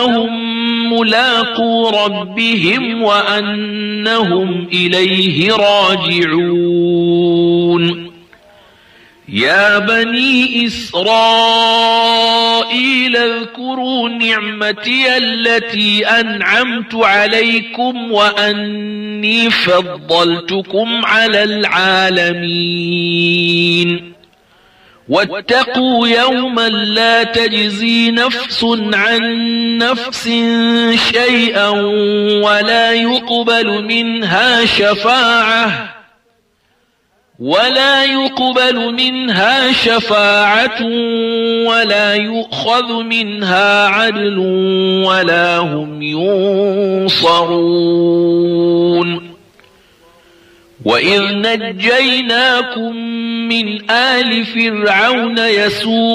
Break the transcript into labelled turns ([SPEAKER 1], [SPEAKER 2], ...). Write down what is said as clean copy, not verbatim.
[SPEAKER 1] أنهم ملاقو ربهم وأنهم إليه راجعون. يا بني إسرائيل اذكروا نعمتي التي أنعمت عليكم وأني فضلتكم على العالمين. واتقوا يوما لا تجزي نفس عن نفس شيئا ولا يقبل منها شفاعة ولا يؤخذ منها عدل ولا هم ينصرون. وإذ نجيناكم من آل فرعون يسومون